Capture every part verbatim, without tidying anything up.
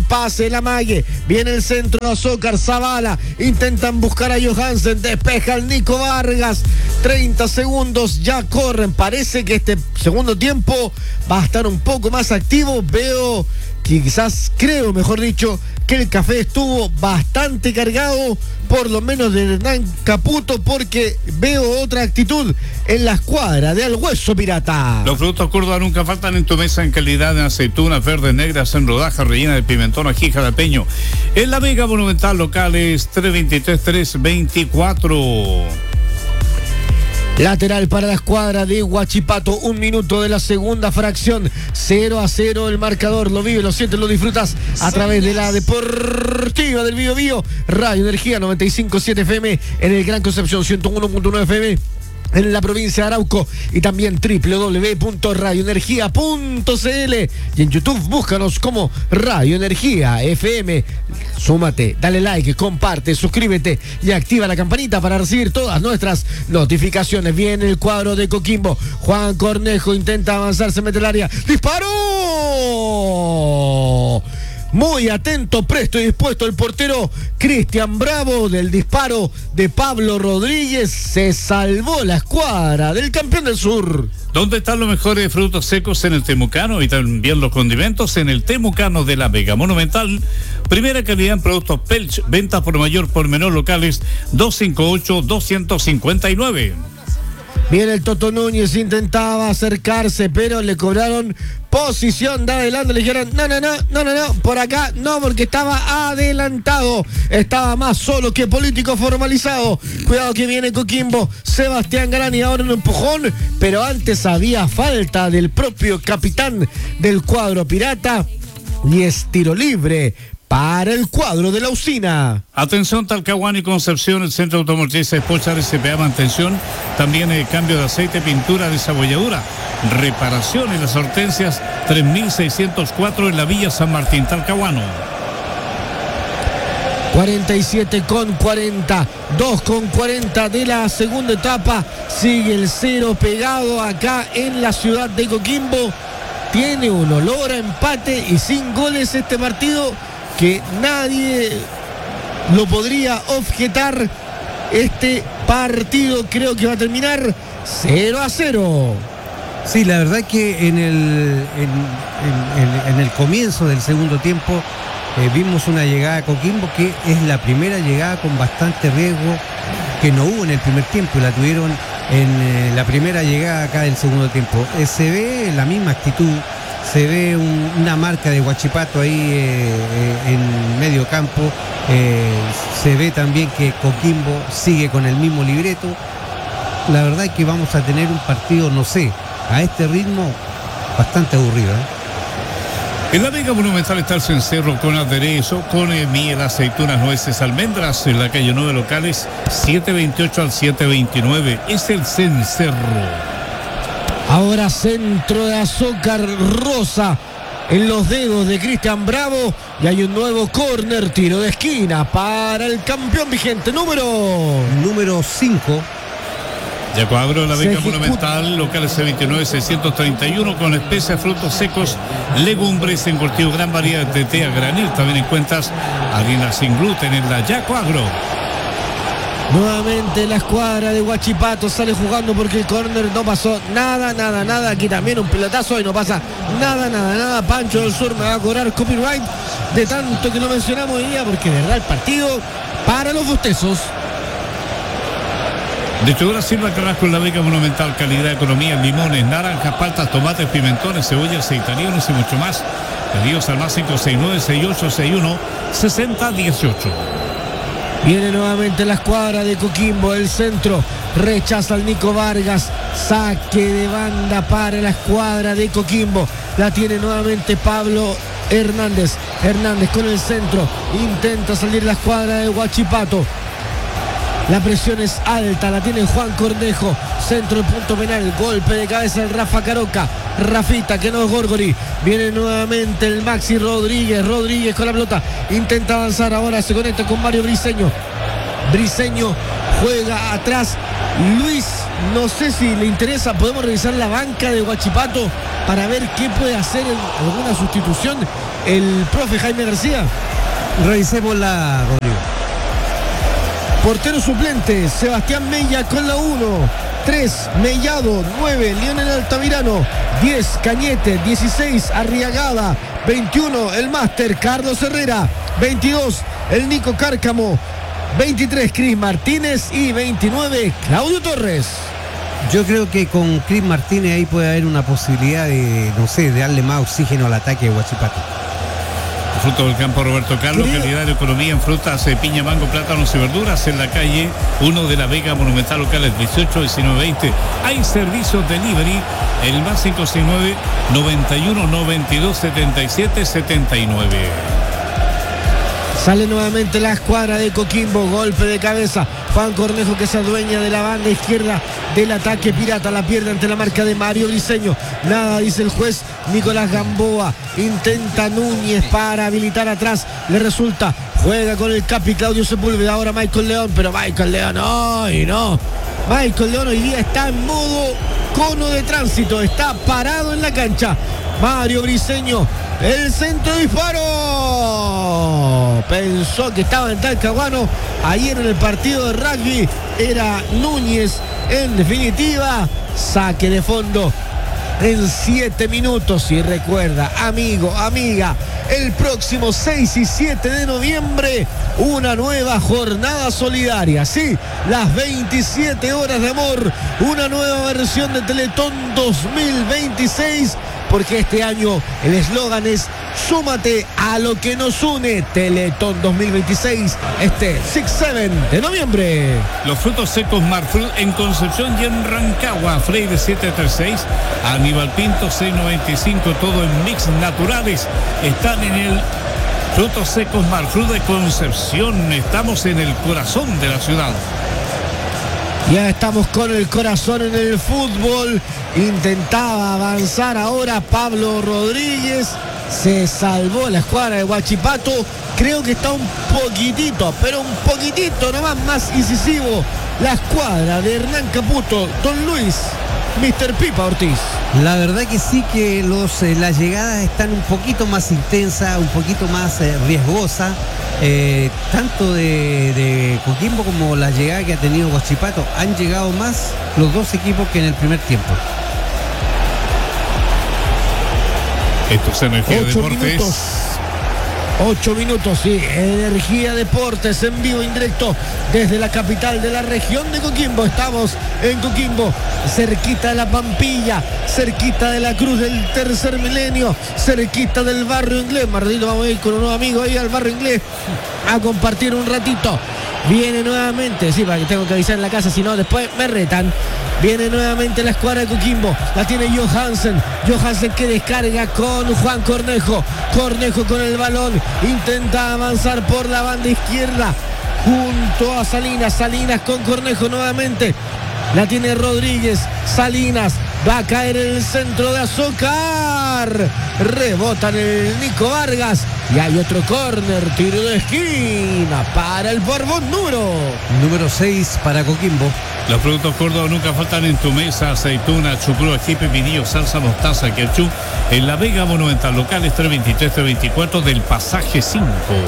pase, la mague, viene el centro de Azócar, Zavala, intentan buscar a Johansen, despeja el Nico Vargas, treinta segundos, ya corren, parece que este segundo tiempo va a estar un poco más activo, veo que quizás, creo mejor dicho, que el café estuvo bastante cargado, por lo menos de Hernán Caputo, porque veo otra actitud en la escuadra de Al Hueso Pirata. Los productos Córdoba nunca faltan en tu mesa en calidad de aceitunas verdes, negras, en rodajas, rellenas de pimentón, ají, jalapeño. En la Vega Monumental, locales tres veintitrés, tres veinticuatro. Lateral para la escuadra de Huachipato, un minuto de la segunda fracción, cero a cero el marcador, lo vives, lo sientes, lo disfrutas a través de la Deportiva del Bío Bío, Radio Energía noventa y cinco punto siete F M en el Gran Concepción, ciento uno punto nueve F M en la provincia de Arauco y también doble u doble u doble u punto radio energía punto c l y en YouTube búscanos como Radio Energía F M. Súmate, dale like, comparte, suscríbete y activa la campanita para recibir todas nuestras notificaciones. Viene el cuadro de Coquimbo, Juan Cornejo intenta avanzar, se mete el área, ¡disparó! Muy atento, presto y dispuesto el portero Cristian Bravo del disparo de Pablo Rodríguez. Se salvó la escuadra del campeón del sur. ¿Dónde están los mejores frutos secos? En el Temucano, y también los condimentos en el Temucano de la Vega Monumental. Primera calidad en productos Pelch, ventas por mayor por menor locales dos cinco ocho, dos cinco nueve. Viene el Toto Núñez, intentaba acercarse, pero le cobraron posición de adelante. Le dijeron, no, no, no, no, no, no, por acá no, porque estaba adelantado. Estaba más solo que político formalizado. Cuidado que viene Coquimbo, Sebastián Garani, ahora un empujón, pero antes había falta del propio capitán del cuadro pirata y es tiro libre para el cuadro de la usina. Atención, Talcahuano y Concepción, el Centro Automotriz Espochar S P A, mantención, también el cambio de aceite, pintura, desabolladura, reparación en las hortensias, tres mil seiscientos cuatro en la Villa San Martín, Talcahuano. cuarenta y siete con cuarenta, dos con cuarenta de la segunda etapa, sigue el cero pegado acá en la ciudad de Coquimbo. Tiene un olor a empate y sin goles este partido que nadie lo podría objetar. Este partido creo que va a terminar cero a cero. Sí, la verdad que en el, en, en, en, en el comienzo del segundo tiempo eh, vimos una llegada a Coquimbo que es la primera llegada con bastante riesgo que no hubo en el primer tiempo y la tuvieron en eh, la primera llegada acá del segundo tiempo. Eh, se ve la misma actitud. Se ve un, una marca de Huachipato ahí eh, eh, en medio campo. Eh, se ve también que Coquimbo sigue con el mismo libreto. La verdad es que vamos a tener un partido, no sé, a este ritmo bastante aburrido, ¿eh? En la Vega Monumental está el cencerro con aderezo, con eh, miel, aceitunas, nueces, almendras. En la calle nueve locales, siete veintiocho al siete veintinueve. Es el cencerro. Ahora centro de azúcar rosa en los dedos de Cristian Bravo y hay un nuevo córner, tiro de esquina para el campeón vigente número número cinco. Ya cuadro la Vega Monumental, locales C veintinueve seiscientos treinta y uno con especias, frutos secos, legumbres, encurtido, gran variedad de té a granel. También encuentras harina sin gluten en la Yaco Agro. Nuevamente la escuadra de Huachipato sale jugando porque el córner no pasó nada, nada, nada. Aquí también un pelotazo y no pasa nada, nada, nada. Pancho del Sur me va a cobrar copyright de tanto que lo mencionamos hoy día, porque de verdad el partido para los bostezos. Distribuidora Silva Carrasco en la Vega Monumental, calidad, economía, limones, naranjas, paltas, tomates, pimentones, cebollas, italianos y mucho más. Pedidos al más cinco seis nueve, seis ocho seis uno, seis cero uno ocho. Viene nuevamente la escuadra de Coquimbo, el centro, rechaza al Nico Vargas, saque de banda para la escuadra de Coquimbo, la tiene nuevamente Pablo Hernández, Hernández con el centro, intenta salir la escuadra de Huachipato, la presión es alta, la tiene Juan Cornejo, centro del punto penal, golpe de cabeza del Rafa Caroca, Rafita que no es Gorgori, viene nuevamente el Maxi Rodríguez, Rodríguez con la pelota, intenta avanzar, ahora se conecta con Mario Briseño, Briseño juega atrás, Luis, no sé si le interesa, podemos revisar la banca de Huachipato para ver qué puede hacer en alguna sustitución el profe Jaime García. Revisémosla, Rodrigo. Portero suplente, Sebastián Mella con la uno. tres, Mellado. nueve, Lionel Altamirano. diez, Cañete. dieciséis, Arriagada. veintiuno, el máster Carlos Herrera. veintidós, el Nico Cárcamo. veintitrés, Cris Martínez. Y veintinueve, Claudio Torres. Yo creo que con Cris Martínez ahí puede haber una posibilidad de, no sé, de darle más oxígeno al ataque de Huachipato. Fruto del campo Roberto Carlos, Creo... calidad de economía en frutas, piña, mango, plátanos y verduras en la calle uno de la Vega Monumental, locales dieciocho, diecinueve, veinte. Hay servicios delivery, el más cinco seis nueve, noventa y uno, noventa y dos, setenta y siete, setenta y nueve. Sale nuevamente la escuadra de Coquimbo, golpe de cabeza. Juan Cornejo, que se adueña de la banda izquierda del ataque pirata, la pierde ante la marca de Mario Briseño. Nada, dice el juez Nicolás Gamboa. Intenta Núñez para habilitar atrás, le resulta. Juega con el capi Claudio Sepúlveda, ahora Michael León, pero Michael León, ¡ay no! Michael León hoy día está en modo cono de tránsito, está parado en la cancha. Mario Briseño, el centro de disparo. Pensó que estaba en Talcahuano. Ayer en el partido de rugby era Núñez. En definitiva, saque de fondo en siete minutos. Y recuerda, amigo, amiga, el próximo seis y siete de noviembre, una nueva jornada solidaria. Sí, las veintisiete horas de amor, una nueva versión de Teletón dos mil veintiséis. Porque este año el eslogan es súmate a lo que nos une. Teletón dos mil veintiséis, este seis siete de noviembre. Los frutos secos Marfruit en Concepción y en Rancagua, Freire siete treinta y seis, Aníbal Pinto seis noventa y cinco, todo en mix naturales. Están en el Frutos secos Marfruit de Concepción. Estamos en el corazón de la ciudad. Ya estamos con el corazón en el fútbol. Intentaba avanzar ahora Pablo Rodríguez. Se salvó la escuadra de Huachipato. Creo que está un poquitito, pero un poquitito nomás más incisivo la escuadra de Hernán Caputo. Don Luis, mister Pipa Ortiz. La verdad que sí, que los, eh, las llegadas están un poquito más intensas, un poquito más eh, riesgosas. Eh, tanto de, de Coquimbo como la llegada que ha tenido Huachipato, han llegado más los dos equipos que en el primer tiempo. Esto es Energía Deportes. Minutos. Ocho minutos, sí. Energía Deportes en vivo, indirecto desde la capital de la región de Coquimbo. Estamos en Coquimbo, cerquita de la Pampilla, cerquita de la Cruz del Tercer Milenio, cerquita del Barrio Inglés. Martito, vamos a ir con un nuevo amigo ahí al Barrio Inglés a compartir un ratito. Viene nuevamente, sí, para que tengo que avisar en la casa, si no después me retan. Viene nuevamente la escuadra de Coquimbo. La tiene Johansen. Johansen que descarga con Juan Cornejo. Cornejo con el balón. Intenta avanzar por la banda izquierda junto a Salinas. Salinas con Cornejo nuevamente. La tiene Rodríguez. Salinas va a caer en el centro de Azócar. Rebota en el Nico Vargas. Y hay otro córner, tiro de esquina para el Borbón número número seis para Coquimbo. Los productos Córdoba nunca faltan en tu mesa: aceituna, chucrú, ají, pepinillo, salsa, mostaza, ketchup. En la Vega Monumental, locales tres veintitrés, tres veinticuatro del pasaje cinco.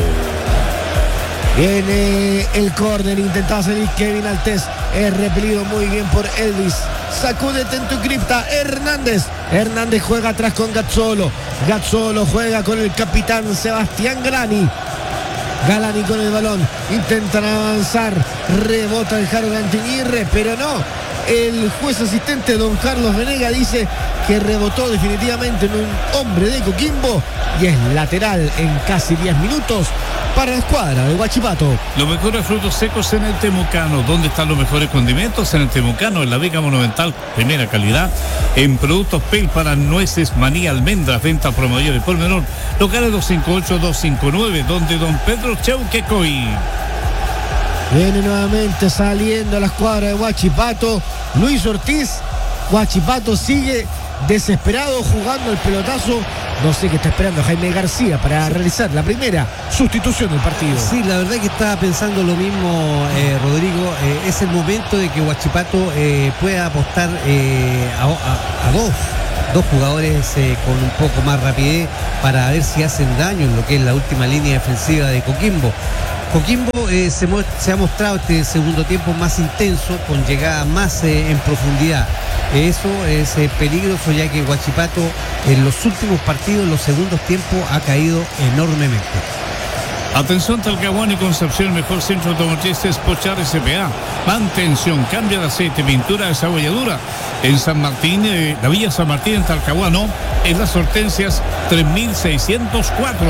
Viene el córner, intentaba salir Kevin Altés, es repelido muy bien por Elvis. Sacúdete en tu cripta, Hernández. Hernández juega atrás con Gazzolo. Gazzolo juega con el capitán Sebastián Galani. Galani con el balón. Intentan avanzar. Rebota el Jaro Gantiñirre, pero no. El juez asistente, don Carlos Venega, dice que rebotó definitivamente en un hombre de Coquimbo y es lateral en casi diez minutos para la escuadra de Huachipato. Los mejores frutos secos en el Temucano. ¿Dónde están los mejores condimentos? En el Temucano, en la Vega Monumental, primera calidad. En productos P E L para nueces, maní, almendras, venta por mayor y por menor. Locales dos cinco ocho, dos cinco nueve, donde don Pedro Cheuquecoy. Viene nuevamente saliendo a la escuadra de Huachipato Luis Ortiz. Huachipato sigue desesperado jugando el pelotazo. No sé qué está esperando Jaime García para realizar la primera sustitución del partido. Sí, la verdad que estaba pensando lo mismo, eh, Rodrigo. Eh, es el momento de que Huachipato eh, pueda apostar eh, a, a, a dos. dos jugadores eh, con un poco más rapidez para ver si hacen daño en lo que es la última línea defensiva de Coquimbo. Coquimbo eh, se, se ha mostrado este segundo tiempo más intenso, con llegada más eh, en profundidad. Eso es eh, peligroso, ya que Huachipato en los últimos partidos, en los segundos tiempos, ha caído enormemente. Atención, Talcahuano y Concepción, el mejor centro automotriz es Pochar S P A. Mantención, cambio de aceite, pintura, desabolladura. En San Martín, eh, la Villa San Martín en Talcahuano, en Las Hortensias tres mil seiscientos cuatro.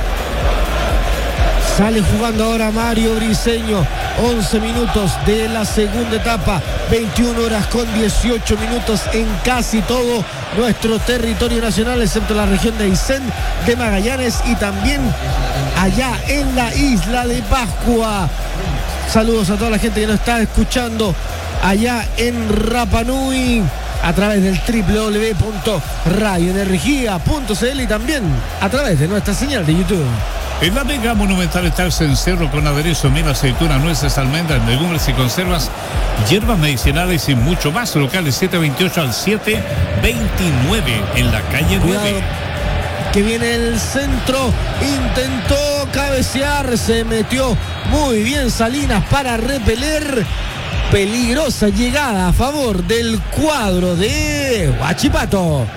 Sale jugando ahora Mario Briseño. once minutos de la segunda etapa. veintiuna horas con dieciocho minutos en casi todo nuestro territorio nacional, excepto la región de Aysén, de Magallanes y también allá en la isla de Pascua. Saludos a toda la gente que nos está escuchando allá en Rapa Nui a través del doble u doble u doble u punto radio energía punto c l y también a través de nuestra señal de YouTube. En la Mega Monumental está el cencerro con aderezo, miel, aceituna, nueces, almendras, legumbres y conservas, hierbas medicinales y mucho más. Locales siete veintiocho al siete veintinueve en la calle nueve. Que viene el centro, intentó cabecear, se metió muy bien Salinas para repeler. Peligrosa llegada a favor del cuadro de Huachipato.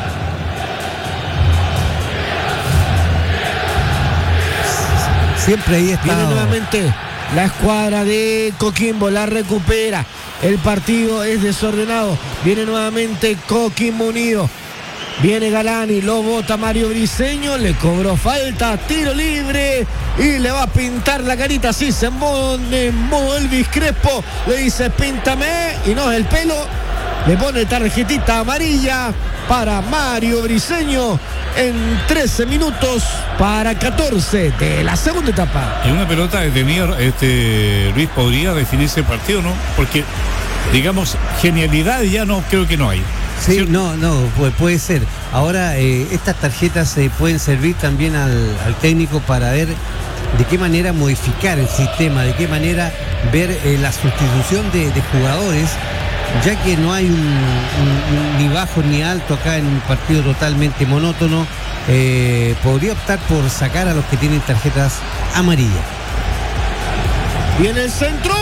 Siempre ahí está. Viene nuevamente la escuadra de Coquimbo, la recupera. El partido es desordenado. Viene nuevamente Coquimbo Unido. Viene Galani, lo bota Mario Briseño, le cobró falta, tiro libre y le va a pintar la carita. Así se pone en modo Elvis Crespo, le dice píntame y no es el pelo. Le pone tarjetita amarilla para Mario Briseño en trece minutos para catorce de la segunda etapa. Y una pelota detenida, este, Luis, podría definirse el partido, ¿no? Porque, digamos, genialidad ya no, creo que no hay. Sí, ¿cierto? no, no, puede, puede ser. Ahora, eh, estas tarjetas eh, pueden servir también al, al técnico para ver de qué manera modificar el sistema, de qué manera ver eh, la sustitución de, de jugadores, ya que no hay un, un, un, ni bajo ni alto acá en un partido totalmente monótono. Eh, podría optar por sacar a los que tienen tarjetas amarillas. Viene el centro,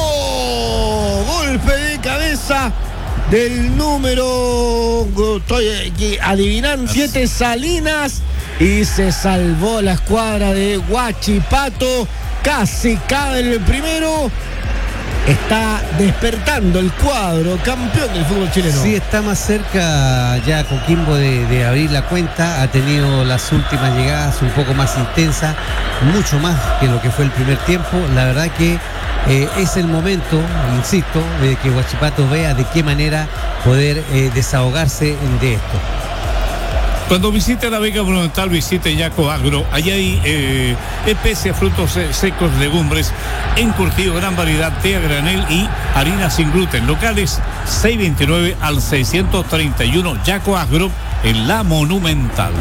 golpe de cabeza del número, estoy adivinando, siete Salinas, y se salvó la escuadra de Huachipato. Casi cae el primero. Está despertando el cuadro campeón del fútbol chileno. Sí, está más cerca ya Coquimbo de, de abrir la cuenta. Ha tenido las últimas llegadas un poco más intensas, mucho más que lo que fue el primer tiempo. La verdad que eh, es el momento, insisto, de que Huachipato vea de qué manera poder eh, desahogarse de esto. Cuando visite la Vega Monumental, visite Yaco Agro. Allá hay eh, especias, frutos secos, legumbres, encurtido, gran variedad, té a granel y harina sin gluten. Locales seiscientos veintinueve al seiscientos treinta y uno, Yaco Agro, en la Monumental.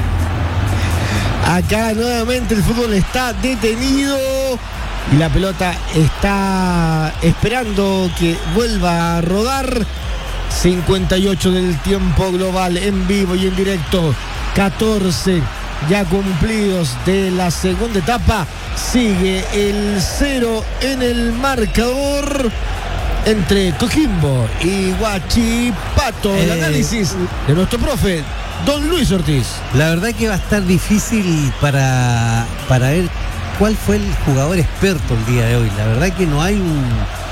Acá nuevamente el fútbol está detenido y la pelota está esperando que vuelva a rodar. cincuenta y ocho del tiempo global, en vivo y en directo. catorce ya cumplidos de la segunda etapa. Sigue el cero en el marcador entre Coquimbo y Huachipato. El eh, análisis de nuestro profe Don Luis Ortiz. La verdad que va a estar difícil para, para ver cuál fue el jugador experto el día de hoy. La verdad que no hay un,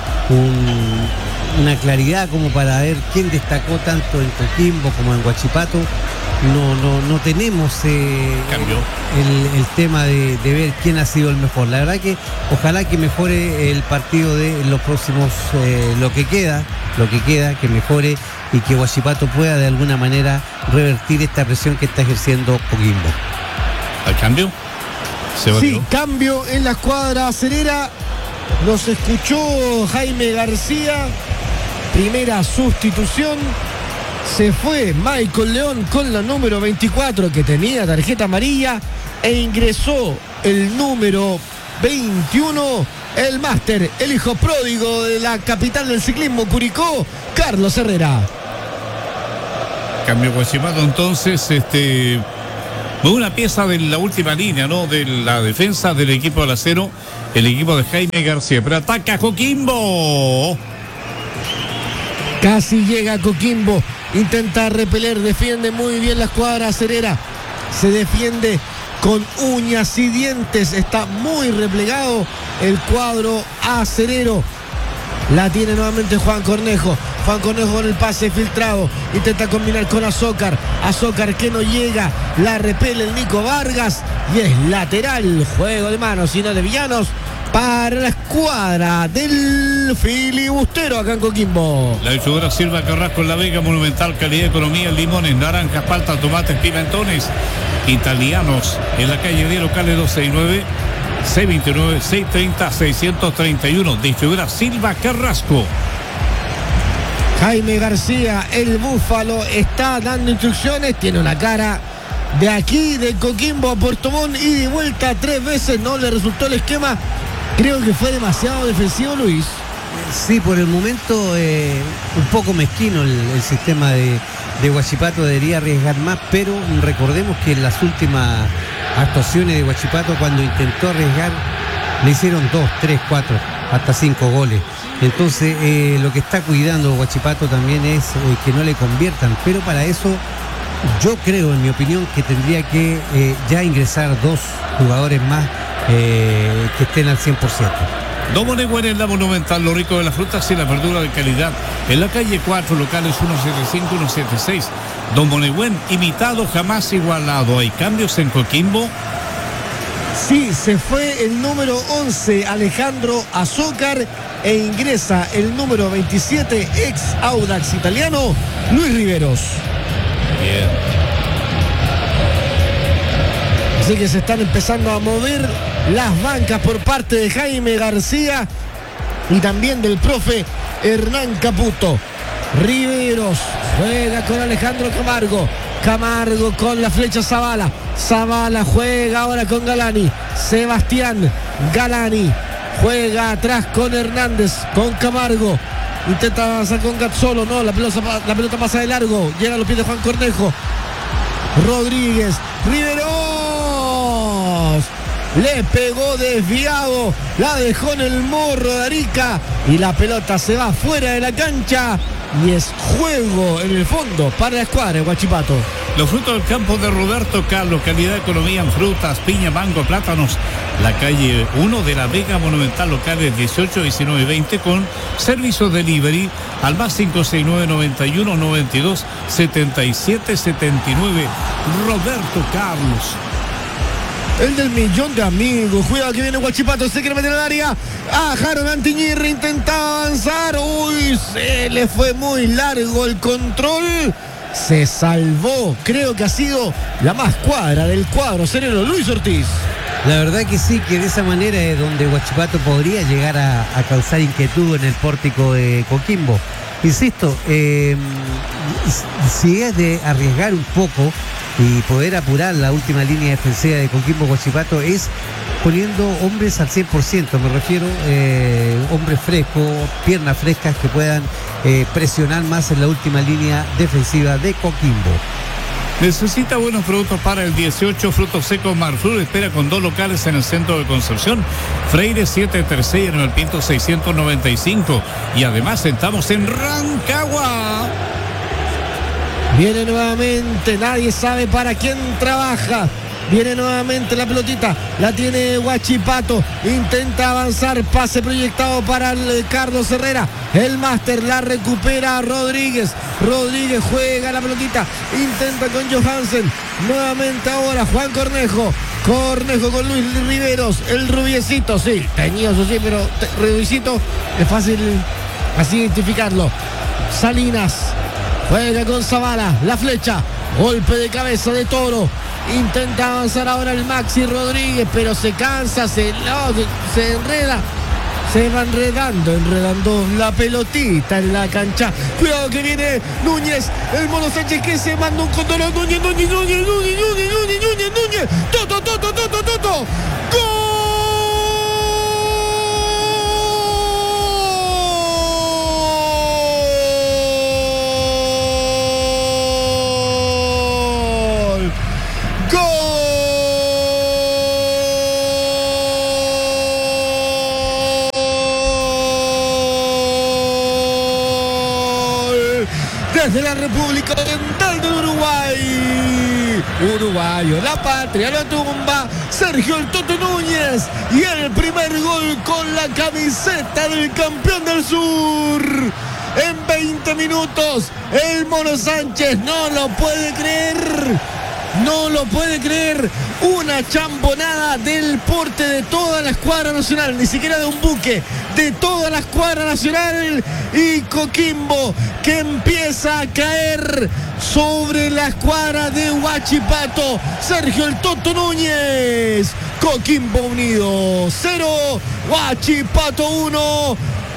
un, una claridad como para ver quién destacó tanto en Coquimbo como en Huachipato. No, no, no tenemos eh, el, el tema de, de ver quién ha sido el mejor. La verdad que ojalá que mejore el partido de los próximos, eh, lo que queda, lo que queda, que mejore y que Huachipato pueda de alguna manera revertir esta presión que está ejerciendo Coquimbo. ¿Al cambio? ¿Se sí, cambio en la escuadra acerera. Nos escuchó Jaime García. Primera sustitución. Se fue Michael León con la número veinticuatro, que tenía tarjeta amarilla, e ingresó el número veintiuno, el máster, el hijo pródigo de la capital del ciclismo, Curicó, Carlos Herrera. Cambio Huachipato entonces, este, una pieza de la última línea, ¿no? De la defensa del equipo del Acero, el equipo de Jaime García. Pero ataca Coquimbo. Casi llega Coquimbo, intenta repeler, defiende muy bien la escuadra acerera. Se defiende con uñas y dientes, está muy replegado el cuadro acerero. La tiene nuevamente Juan Cornejo. Juan Cornejo con el pase filtrado. Intenta combinar con Azócar. Azócar que no llega. La repele el Nico Vargas. Y es lateral. Juego de manos y no de villanos para la escuadra del filibustero acá en Coquimbo. La distribuidora Silva Carrasco en La Vega, Monumental, calidad, economía, limones, naranjas, paltas, tomates, pimentones italianos en la calle de locales doscientos sesenta y nueve, seiscientos veintinueve, seiscientos treinta, seiscientos treinta y uno. Distribuidora Silva Carrasco. Jaime García, el búfalo, está dando instrucciones. Tiene una cara de aquí, de Coquimbo a Puerto Montt, y de vuelta tres veces. No le resultó el esquema. Creo que fue demasiado defensivo, Luis. Sí, por el momento eh, un poco mezquino el, el sistema de, de Huachipato. Debería arriesgar más, pero recordemos que en las últimas actuaciones de Huachipato, cuando intentó arriesgar, le hicieron dos, tres, cuatro, hasta cinco goles. Entonces eh, lo que está cuidando Huachipato también es eh, que no le conviertan, pero para eso yo creo, en mi opinión, que tendría que eh, ya ingresar dos jugadores más eh, que estén al cien por ciento. Don Monegüen en la Monumental, lo rico de las frutas y la verdura de calidad. En la calle cuatro, locales ciento setenta y cinco, ciento setenta y seis. Don Monegüen, imitado, jamás igualado. ¿Hay cambios en Coquimbo? Sí, se fue el número once, Alejandro Azócar, e ingresa el número veintisiete, ex Audax italiano, Luis Riveros. Bien. Así que se están empezando a mover las bancas por parte de Jaime García y también del profe Hernán Caputo. Riveros juega con Alejandro Camargo. Camargo con la flecha Zavala. Zavala juega ahora con Galani. Sebastián Galani juega atrás con Hernández, con Camargo. Intenta avanzar con Gazzolo. No, la pelota, la pelota pasa de largo. Llega a los pies de Juan Cornejo. Rodríguez. Riveros le pegó desviado. La dejó en el morro de Arica. Y la pelota se va fuera de la cancha. Y es juego en el fondo para la escuadra de Huachipato. Los frutos del campo de Roberto Carlos, calidad, economía en frutas, piña, mango, plátanos. La calle uno de La Vega, Monumental, locales dieciocho, diecinueve y veinte, con servicio delivery al más cinco seis nueve, noventa y uno, noventa y dos, setenta y siete, setenta y nueve. Roberto Carlos. El del millón de amigos. Cuidado que viene Huachipato. Se quiere meter al área. Ah, Jaron Antiñirri intentaba avanzar. Uy, se le fue muy largo el control. Se salvó. Creo que ha sido la más cuadra del cuadro sereno, Luis Ortiz. La verdad que sí, que de esa manera es donde Huachipato podría llegar a, a causar inquietud en el pórtico de Coquimbo. Insisto, eh, si es de arriesgar un poco y poder apurar la última línea defensiva de Coquimbo Huachipato, es poniendo hombres al cien por ciento, me refiero, eh, hombres frescos, piernas frescas que puedan eh, presionar más en la última línea defensiva de Coquimbo. Necesita buenos productos para el dieciocho, frutos secos Marflur, espera con dos locales en el centro de Concepción, Freire siete Tercey en el Pinto seiscientos noventa y cinco, y además estamos en Rancagua. Viene nuevamente, nadie sabe para quién trabaja. Viene nuevamente la pelotita, la tiene Huachipato, intenta avanzar, pase proyectado para el Carlos Herrera, el máster la recupera Rodríguez, Rodríguez juega la pelotita, intenta con Johansen, nuevamente ahora Juan Cornejo, Cornejo con Luis Riveros, el rubiecito, sí, teñido sí, pero rubiecito, es fácil así identificarlo. Salinas juega con Zavala, la flecha, golpe de cabeza de Toro. Intenta avanzar ahora el Maxi Rodríguez, pero se cansa, se, no, se enreda, se va enredando, enredando la pelotita en la cancha. Cuidado que viene Núñez, el Mono Sánchez que se manda un control. Núñez, Núñez, Núñez, Núñez, Núñez, Núñez, Núñez, Núñez, Toto, Toto, Toto, Toto, ¡gol! desde la República Oriental del Uruguay. Uruguayo, la patria lo tumba Sergio el Toto Núñez, y el primer gol con la camiseta del campeón del sur. En veinte minutos, el Mono Sánchez no lo puede creer. No lo puede creer. Una chambonada del porte de toda la escuadra nacional, ni siquiera de un buque, de toda la escuadra nacional. Y Coquimbo, que empieza a caer sobre la escuadra de Huachipato. Sergio el Toto Núñez. Coquimbo Unido cero, Huachipato uno.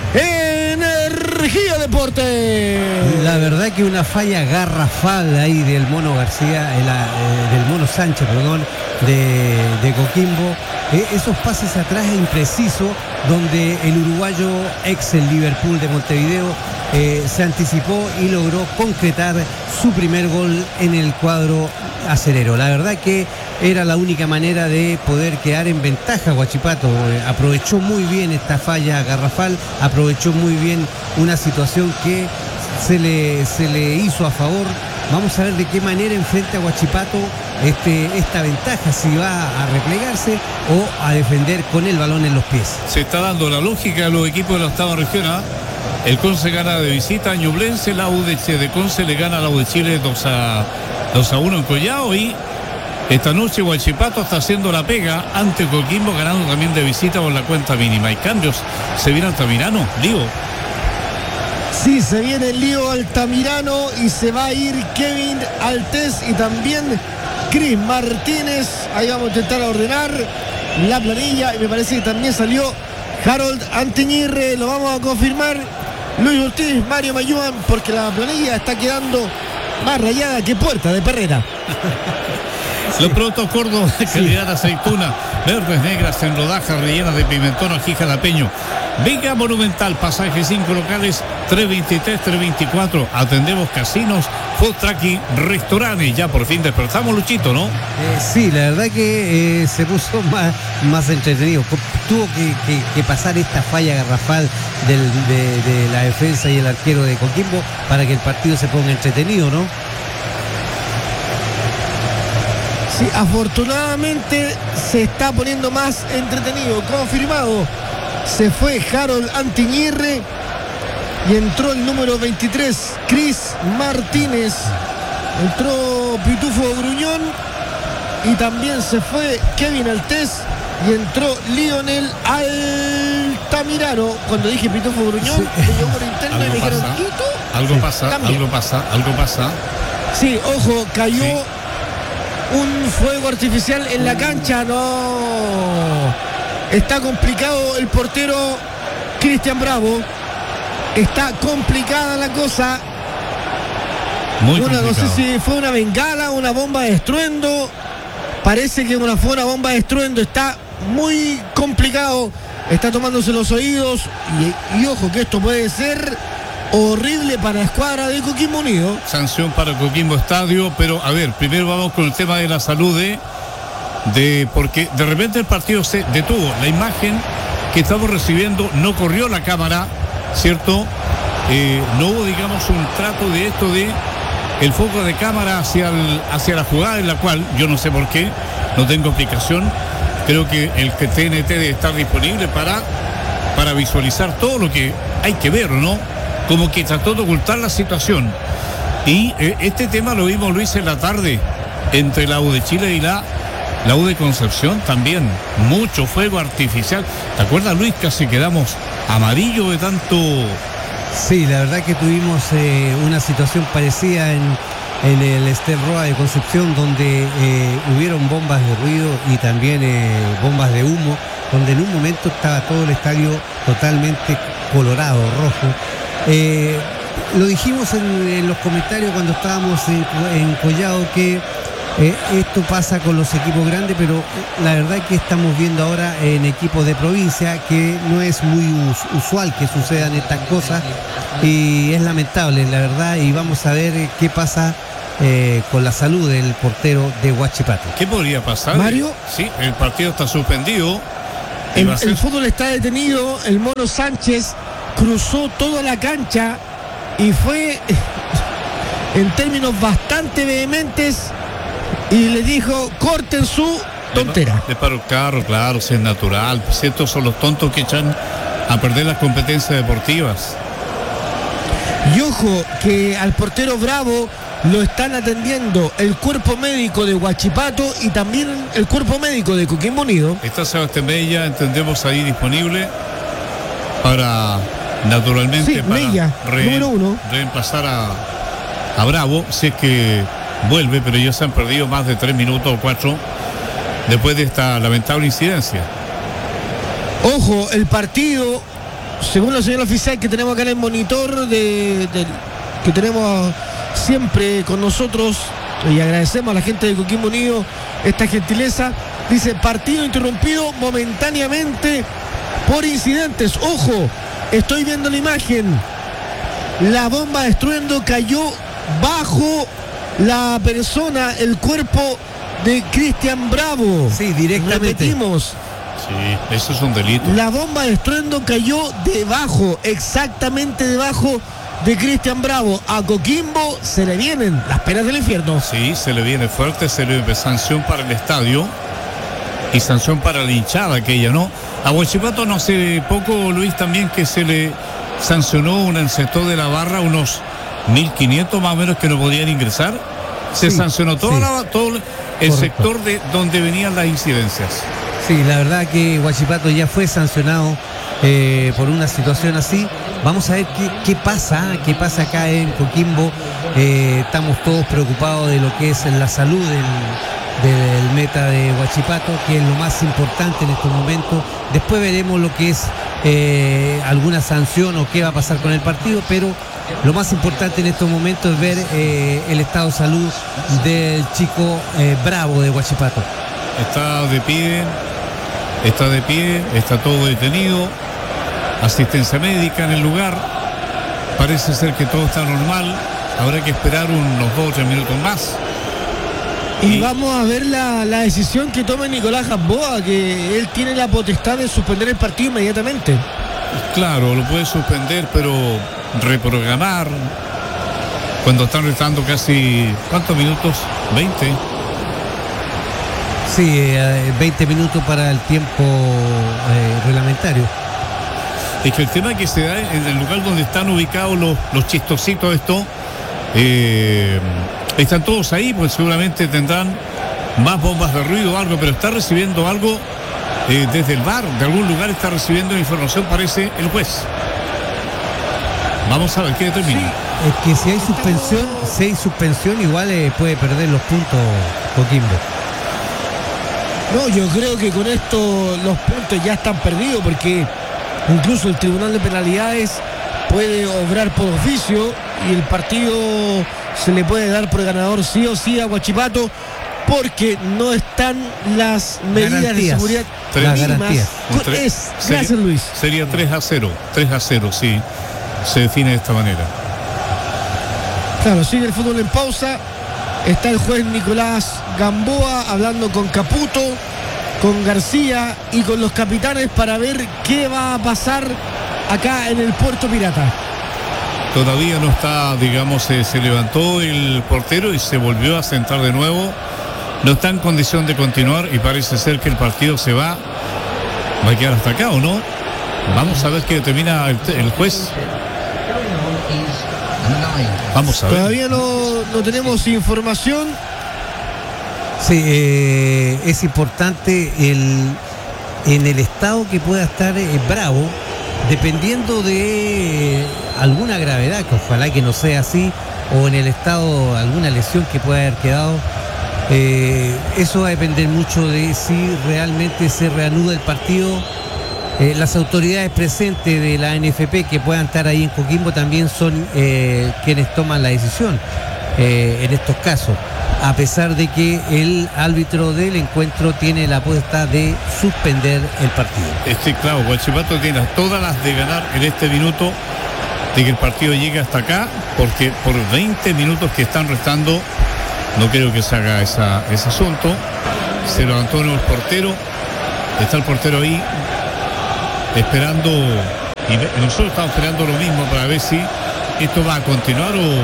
Energía Deporte. La verdad que una falla garrafal ahí del Mono García, eh, la, eh, del Mono Sánchez, perdón, de, de Coquimbo. Eh, esos pases atrás imprecisos, donde el uruguayo ex el Liverpool de Montevideo eh, se anticipó y logró concretar su primer gol en el cuadro acerero. La verdad que era la única manera de poder quedar en ventaja. Huachipato eh, aprovechó muy bien esta falla garrafal, aprovechó muy bien una situación que se le, se le hizo a favor. Vamos a ver de qué manera enfrenta a Huachipato este, esta ventaja, si va a replegarse o a defender con el balón en los pies. Se está dando la lógica de los equipos de la octava región. ¿eh? El Conce gana de visita a Ñublense, la U D C de Conce le gana a la U de Chile dos a uno en Collao, y esta noche Huachipato está haciendo la pega ante Coquimbo, ganando también de visita por la cuenta mínima. Hay cambios, se viene Altamirano, Lío. Sí, se viene el Lío Altamirano y se va a ir Kevin Altés y también Cris Martínez. Ahí vamos a intentar ordenar la planilla y me parece que también salió Harold Antiñirre, lo vamos a confirmar. Luis Ortiz, Mario me ayudan porque la planilla está quedando más rayada que puerta de perrera. Los productos Córdoba de calidad aceituna, verdes, negras, en rodajas, rellenas de pimentón, ají jalapeño. Vega Monumental, pasaje cinco locales, tres veintitrés, tres veinticuatro. Atendemos casinos, food truck y restaurantes. Ya por fin despertamos, Luchito, ¿no? Eh, sí, la verdad que eh, se puso más, más entretenido. Tuvo que, que, que pasar esta falla garrafal del, de, de la defensa y el arquero de Coquimbo para que el partido se ponga entretenido, ¿no? Sí, afortunadamente se está poniendo más entretenido. Confirmado. Se fue Harold Antiñirre y entró el número veintitrés, Cris Martínez. Entró Pitufo Gruñón y también se fue Kevin Altés y entró Lionel Altamirano. Cuando dije Pitufo Gruñón, Sí. me llegó por interno y me dijeron, pasa, ¿Quito? algo Sí, pasa, también. algo pasa, algo pasa. Sí, ojo, cayó Sí. un fuego artificial en la cancha. No. Está complicado el portero Cristian Bravo. Está complicada la cosa. Muy Una, no sé complicado. si fue una bengala, una bomba de estruendo. Parece que una, fue una bomba de estruendo. Está muy complicado. Está tomándose los oídos. Y, y ojo que esto puede ser horrible para la escuadra de Coquimbo Unido. Sanción para Coquimbo Estadio, pero a ver, primero vamos con el tema de la salud de, de porque de repente el partido se detuvo. La imagen que estamos recibiendo no corrió la cámara, ¿cierto? Eh, no hubo, digamos, un trato de esto de el foco de cámara hacia, el, hacia la jugada, en la cual yo no sé por qué, no tengo explicación. Creo que el que T N T debe estar disponible para, para visualizar todo lo que hay que ver, ¿no? Como que trató de ocultar la situación. Y eh, este tema lo vimos, Luis, en la tarde entre la U de Chile y la, la U de Concepción también. Mucho fuego artificial. ¿Te acuerdas, Luis? Casi quedamos amarillos de tanto. Sí, la verdad que tuvimos eh, una situación parecida en, en el Ester Roa de Concepción, donde eh, hubieron bombas de ruido y también eh, bombas de humo, donde en un momento estaba todo el estadio totalmente colorado, rojo. Eh, lo dijimos en, en los comentarios cuando estábamos en, en Collao que eh, esto pasa con los equipos grandes, pero la verdad es que estamos viendo ahora en equipos de provincia que no es muy us, usual que sucedan estas cosas y es lamentable, la verdad, y vamos a ver qué pasa eh, con la salud del portero de Huachipato. ¿Qué podría pasar? Mario. Sí, el partido está suspendido. El, Va a ser- el fútbol está detenido. El Mono Sánchez cruzó toda la cancha y fue en términos bastante vehementes y les dijo, corten su tontera. De paro el carro, claro, si es natural. Si estos son los tontos que echan a perder las competencias deportivas. Y ojo, que al portero Bravo lo están atendiendo el cuerpo médico de Huachipato y también el cuerpo médico de Coquimbo Unido. Está Sebastián Mella, entendemos ahí disponible para, naturalmente, sí, para Mella, re- número uno. reemplazar a, a Bravo, si es que vuelve, pero ya se han perdido más de tres minutos o cuatro después de esta lamentable incidencia. Ojo, el partido, según la señora oficial que tenemos acá en el monitor, de, de, que tenemos siempre con nosotros, y agradecemos a la gente de Coquimbo Unido esta gentileza, dice, partido interrumpido momentáneamente por incidentes. Ojo, estoy viendo la imagen, la bomba de estruendo cayó bajo la persona, el cuerpo de Cristian Bravo. Sí, directamente. Repetimos, Sí, eso es un delito. la bomba de estruendo cayó debajo, exactamente debajo de Cristian Bravo. A Coquimbo se le vienen las penas del infierno. Sí, se le viene fuerte, se le viene sanción para el estadio y sanción para la hinchada aquella, ¿no? A Huachipato no hace poco, Luis, también que se le sancionó un sector de la barra, unos mil quinientos más o menos que no podían ingresar. Se Sí, sancionó toda sí. la, todo el Correcto. sector de donde venían las incidencias. Sí, la verdad que Huachipato ya fue sancionado eh, por una situación así. Vamos a ver qué, qué pasa, qué pasa acá en Coquimbo. Eh, estamos todos preocupados de lo que es la salud del, del meta de Huachipato, que es lo más importante en estos momentos. Después veremos lo que es eh, alguna sanción o qué va a pasar con el partido, pero lo más importante en estos momentos es ver eh, el estado de salud del chico eh, Bravo de Huachipato. Está de pie, está de pie, está todo detenido, asistencia médica en el lugar, parece ser que todo está normal, habrá que esperar unos dos o tres minutos más. Y Y- vamos a ver la, la decisión que tome Nicolás Gamboa, que él tiene la potestad de suspender el partido inmediatamente. Claro, lo puede suspender, pero reprogramar, cuando están restando casi, ¿cuántos minutos? veinte. Sí, eh, veinte minutos para el tiempo eh, reglamentario. Es que el tema que se da en el lugar donde están ubicados los, los chistositos estos, eh, están todos ahí, pues seguramente tendrán más bombas de ruido o algo, pero está recibiendo algo eh, desde el bar, de algún lugar está recibiendo información, parece el juez. Vamos a ver qué determina. Es que si hay suspensión, si hay suspensión igual eh, puede perder los puntos Coquimbo. No, yo creo que con esto los puntos ya están perdidos, porque incluso el Tribunal de Penalidades puede obrar por oficio y el partido se le puede dar por ganador sí o sí a Huachipato, porque no están las medidas de Garantías. seguridad Las mínimas. garantías. Con- Tre- Es, sería- gracias Luis. Sería tres a cero, tres a cero, sí, se define de esta manera. Claro, sigue el fútbol en pausa. Está el juez Nicolás Gamboa hablando con Caputo, con García y con los capitanes para ver qué va a pasar acá en el Puerto Pirata. Todavía no está, digamos, eh, se levantó el portero y se volvió a sentar de nuevo. No está en condición de continuar y parece ser que el partido se va, va a quedar hasta acá, ¿o no? Vamos a ver qué determina el, el juez. Vamos a ver. Todavía no, no tenemos información. Sí, eh, es importante el, en el estado que pueda estar eh, Bravo, dependiendo de eh, alguna gravedad, que ojalá que no sea así, o en el estado alguna lesión que pueda haber quedado. Eh, eso va a depender mucho de si realmente se reanuda el partido. Eh, las autoridades presentes de la N F P que puedan estar ahí en Coquimbo también son eh, quienes toman la decisión eh, en estos casos, a pesar de que el árbitro del encuentro tiene la potestad de suspender el partido. Este, claro, Huachipato tiene todas las de ganar en este minuto, de que el partido llegue hasta acá, porque por veinte minutos que están restando, no creo que se haga esa, ese asunto. Se levantó el portero, está el portero ahí, esperando, y nosotros estamos esperando lo mismo para ver si esto va a continuar o,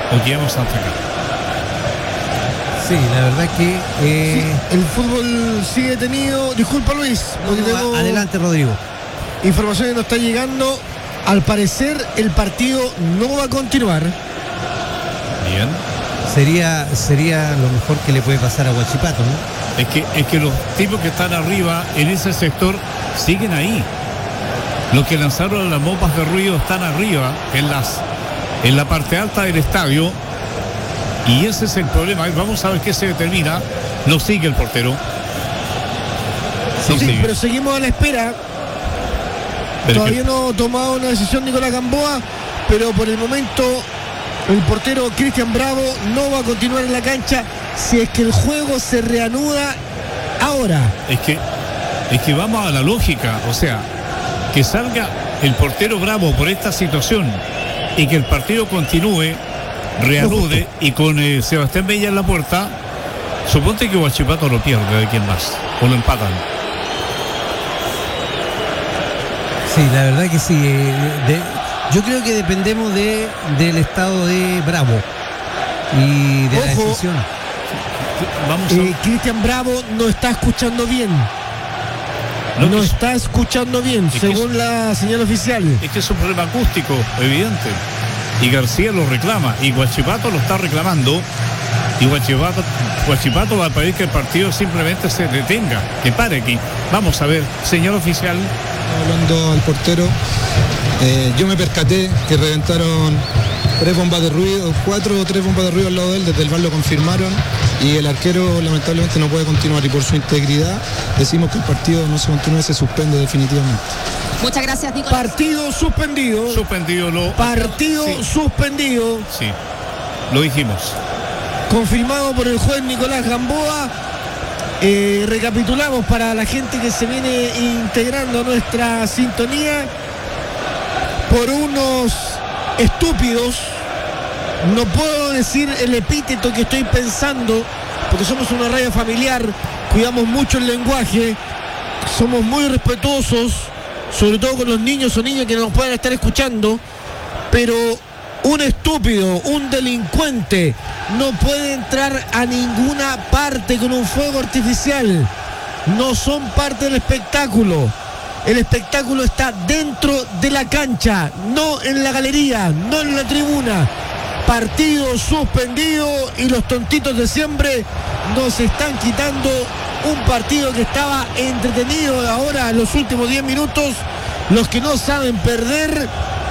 o que vamos hasta acá. Sí, la verdad que eh, sí, el fútbol sigue tenido. Disculpa, Luis, porque no, tengo adelante, Rodrigo. información que nos está llegando. Al parecer el partido no va a continuar. Bien. Sería, sería lo mejor que le puede pasar a Huachipato, ¿no? Es que, es que los tipos que están arriba en ese sector siguen ahí. Los que lanzaron las bombas de ruido están arriba, en las, en la parte alta del estadio. Y ese es el problema. Vamos a ver qué se determina. No sigue el portero. Sí, No sí, sigue. pero seguimos a la espera. Pero Todavía que- no ha tomado una decisión Nicolás Gamboa, pero por el momento el portero Cristian Bravo no va a continuar en la cancha si es que el juego se reanuda ahora. Es que, es que vamos a la lógica. O sea, que salga el portero Bravo por esta situación y que el partido continúe, reanude, y con eh, Sebastián Bella en la puerta, suponte que Huachipato lo pierde, ¿de quién más? O lo empatan. Sí, la verdad que sí. eh, de- yo creo que dependemos de, del estado de Bravo y de la Ojo. decisión. Vamos a Eh, Cristian Bravo no está escuchando bien. No, No que- está escuchando bien, es que según es- la señal oficial. Es que es un problema acústico, evidente. Y García lo reclama. Y Huachipato lo está reclamando. Y Huachipato, Huachipato va a pedir que el partido simplemente se detenga, que pare aquí. Vamos a ver, señor oficial. Hablando al portero, eh, yo me percaté que reventaron tres bombas de ruido, cuatro o tres bombas de ruido al lado de él, desde el bar lo confirmaron, y el arquero lamentablemente no puede continuar, y por su integridad decimos que el partido no se continúa, se suspende definitivamente. Muchas gracias, Nicolás. Partido suspendido. Suspendido lo. Partido Sí, suspendido. sí, lo dijimos. Confirmado por el juez Nicolás Gamboa. Eh, recapitulamos para la gente que se viene integrando a nuestra sintonía. Por unos estúpidos, no puedo decir el epíteto que estoy pensando, porque somos una radio familiar, cuidamos mucho el lenguaje, somos muy respetuosos, sobre todo con los niños o niñas que nos puedan estar escuchando, pero un estúpido, un delincuente no puede entrar a ninguna parte con un fuego artificial. No son parte del espectáculo. El espectáculo está dentro de la cancha, no en la galería, no en la tribuna. Partido suspendido y los tontitos de siempre nos están quitando un partido que estaba entretenido ahora en los últimos diez minutos. Los que no saben perder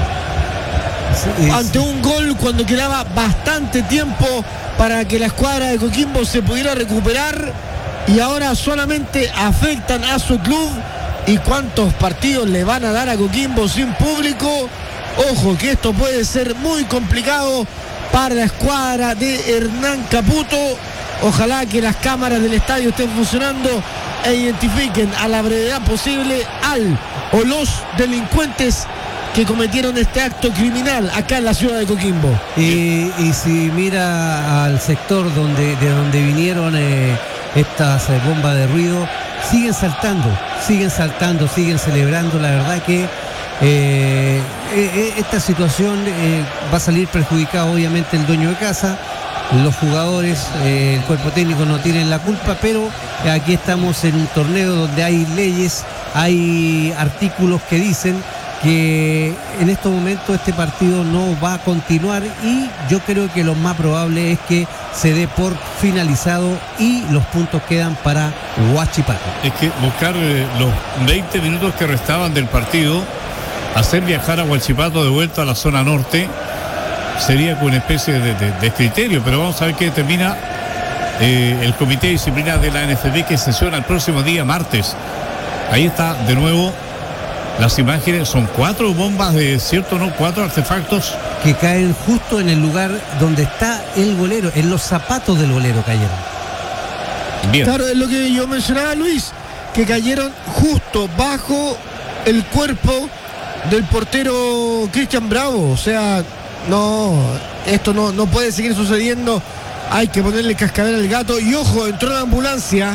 Sí, es- ante un gol cuando quedaba bastante tiempo para que la escuadra de Coquimbo se pudiera recuperar, y ahora solamente afectan a su club. ¿Y cuántos partidos le van a dar a Coquimbo sin público? Ojo que esto puede ser muy complicado para la escuadra de Hernán Caputo. Ojalá que las cámaras del estadio estén funcionando e identifiquen a la brevedad posible al o los delincuentes que cometieron este acto criminal acá en la ciudad de Coquimbo. Y, y si mira al sector donde, de donde vinieron eh, estas eh, bombas de ruido, siguen saltando, siguen saltando, siguen celebrando. La verdad que eh, eh, esta situación eh, va a salir perjudicado obviamente el dueño de casa. Los jugadores, eh, el cuerpo técnico no tienen la culpa, pero aquí estamos en un torneo donde hay leyes, hay artículos que dicen que en estos momentos este partido no va a continuar, y yo creo que lo más probable es que se dé por finalizado y los puntos quedan para Huachipato. Es que buscar eh, los veinte minutos que restaban del partido, hacer viajar a Huachipato de vuelta a la zona norte, sería con una especie de, de, de criterio, pero vamos a ver qué determina eh, el comité de disciplina de la N F B, que sesiona el próximo día martes. Ahí está de nuevo las imágenes, son cuatro bombas de cierto, ¿no? Cuatro artefactos. Que caen justo en el lugar donde está el golero, en los zapatos del golero cayeron. Bien. Claro, es lo que yo mencionaba, Luis, que cayeron justo bajo el cuerpo del portero Cristian Bravo. O sea, no, esto no, no puede seguir sucediendo. Hay que ponerle cascabel al gato. Y ojo, entró la ambulancia.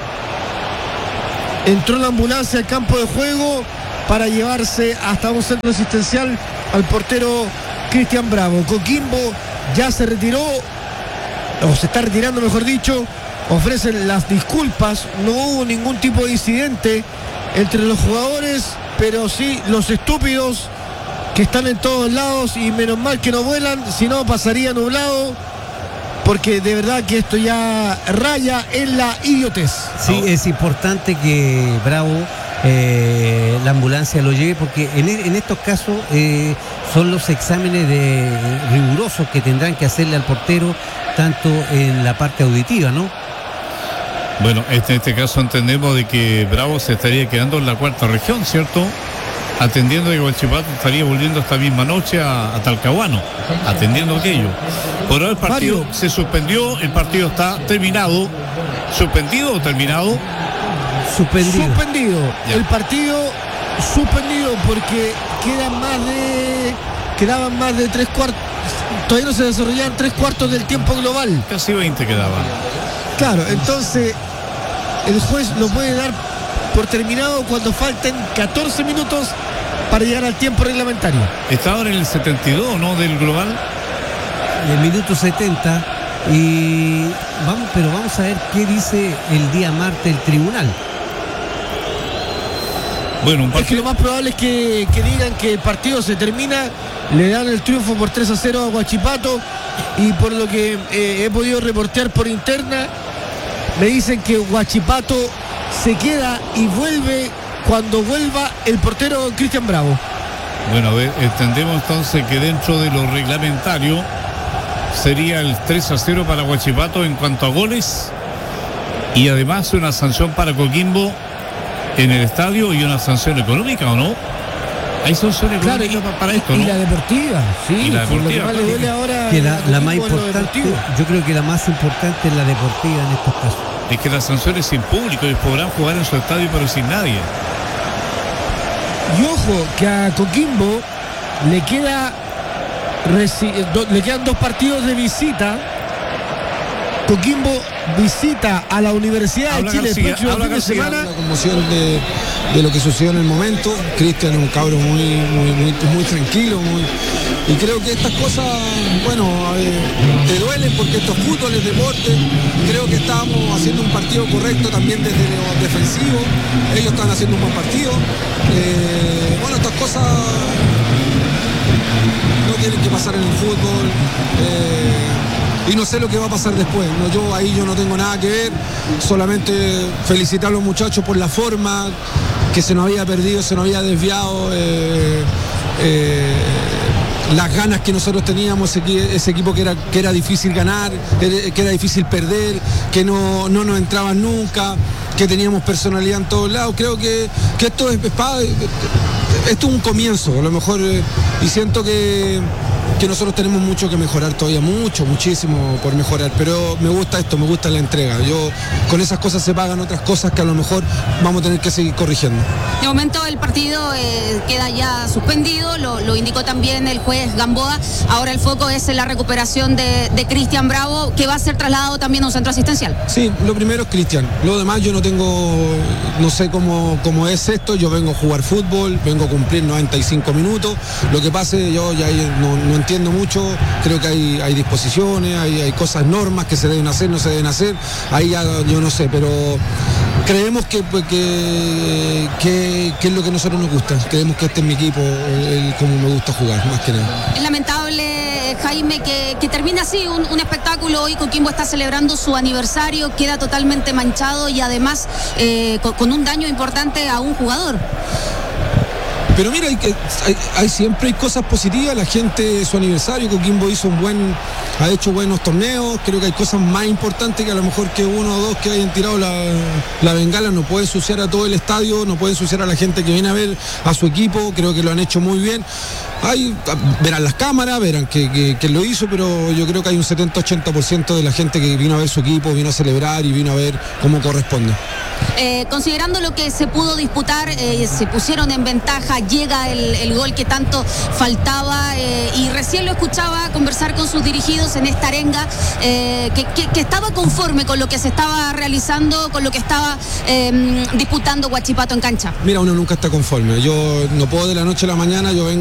Entró la ambulancia al campo de juego para llevarse hasta un centro asistencial al portero Cristian Bravo. Coquimbo ya se retiró, o se está retirando mejor dicho, ofrecen las disculpas, no hubo ningún tipo de incidente entre los jugadores, pero sí los estúpidos que están en todos lados, y menos mal que no vuelan, si no pasaría nublado, porque de verdad que esto ya raya en la idiotez. Sí, es importante que Bravo, eh, la ambulancia lo lleve, porque en, en estos casos eh, son los exámenes de, rigurosos que tendrán que hacerle al portero, tanto en la parte auditiva, ¿no? Bueno, este, en este caso entendemos de que Bravo se estaría quedando en la cuarta región, ¿cierto? Atendiendo que Huachipato estaría volviendo esta misma noche a, a Talcahuano, atendiendo aquello. Por ahora el partido Mario. se suspendió, el partido está terminado. ¿Suspendido o terminado? Suspendido. Suspendido. Ya. El partido suspendido porque quedan más de. Quedaban más de tres cuartos. Todavía no se desarrollaban tres cuartos del tiempo global. Casi veinte quedaban. Claro, entonces el juez lo puede dar por terminado cuando falten catorce minutos para llegar al tiempo reglamentario. Está ahora en el setenta y dos, ¿no? Del global. El minuto setenta. Y vamos, pero vamos a ver qué dice el día martes el tribunal. Bueno, un Es que partido. lo más probable es que, que digan que el partido se termina, le dan el triunfo por tres a cero a Huachipato, y por lo que eh, he podido reportear por interna, me dicen que Huachipato se queda y vuelve cuando vuelva el portero Cristian Bravo. Bueno, a ver, entendemos entonces que dentro de lo reglamentario sería el tres a cero para Huachipato en cuanto a goles, y además una sanción para Coquimbo en el estadio y una sanción económica, ¿o no? Hay sanción Claro, económica y, pa- para esto, y ¿no? la deportiva, sí, Y la por lo que deportiva, más le claro. duele ahora Que la, a la más Coquimbo en lo importante, deportivo. yo creo que la más importante es la deportiva en estos casos. Es que las sanciones sin público, ellos podrán jugar en su estadio pero sin nadie. Y ojo que a Coquimbo le queda reci- do- le quedan dos partidos de visita. Coquimbo visita a la Universidad Habla de Chile García, el próximo habla fin de García. semana. La conmoción de, de lo que sucedió en el momento. Cristian es un cabro muy, muy, muy, muy tranquilo, muy, y creo que estas cosas, bueno, eh, te duelen porque esto es fútbol, es deporte. Creo que estábamos haciendo un partido correcto también desde lo defensivo. Ellos están haciendo un buen partido. Eh, bueno, estas cosas no tienen que pasar en el fútbol. Eh, y no sé lo que va a pasar después. No, yo ahí yo no tengo nada que ver, solamente felicitar a los muchachos por la forma que se nos había perdido, se nos había desviado, eh, eh, las ganas que nosotros teníamos, ese, ese equipo que era, que era difícil ganar, que era difícil perder, que no, no nos entraban nunca, que teníamos personalidad en todos lados. Creo que, que esto es, es pa- esto es un comienzo, a lo mejor, eh, y siento que que nosotros tenemos mucho que mejorar todavía, mucho, muchísimo por mejorar, pero me gusta esto, me gusta la entrega. Yo, con esas cosas se pagan otras cosas que a lo mejor vamos a tener que seguir corrigiendo. De momento el partido eh, queda ya suspendido, lo, lo indicó también el juez Gamboa. Ahora el foco es en la recuperación de, de Cristian Bravo, que va a ser trasladado también a un centro asistencial. Sí, lo primero es Cristian, lo demás yo no tengo, no sé cómo, cómo es esto, yo vengo a jugar fútbol, vengo a cumplir noventa y cinco minutos, lo que pase yo ya no, no entiendo mucho, creo que hay, hay disposiciones, hay, hay cosas, normas que se deben hacer, no se deben hacer, ahí ya yo no sé, pero creemos que, pues, que, que, que es lo que a nosotros nos gusta, creemos que este es mi equipo, el, el, como me gusta jugar, más que nada. Es lamentable, Jaime, que, que termine así un, un espectáculo. Hoy Coquimbo está celebrando su aniversario, queda totalmente manchado y además eh, con, con un daño importante a un jugador. Pero mira, hay, que- hay, hay siempre hay cosas positivas, la gente, su aniversario, Coquimbo hizo un buen, ha hecho buenos torneos, creo que hay cosas más importantes que a lo mejor que uno o dos que hayan tirado la, la bengala, no puede ensuciar a todo el estadio, no puede ensuciar a la gente que viene a ver a su equipo, creo que lo han hecho muy bien. Hay, verán las cámaras, verán que, que, que lo hizo, pero yo creo que hay un setenta a ochenta por ciento de la gente que vino a ver su equipo, vino a celebrar y vino a ver cómo corresponde. Eh, considerando lo que se pudo disputar, eh, se pusieron en ventaja, llega el, el gol que tanto faltaba eh, y recién lo escuchaba conversar con sus dirigidos en esta arenga, eh, que, que, que estaba conforme con lo que se estaba realizando, con lo que estaba eh, disputando Huachipato en cancha. Mira, uno nunca está conforme, yo no puedo de la noche a la mañana, yo vengo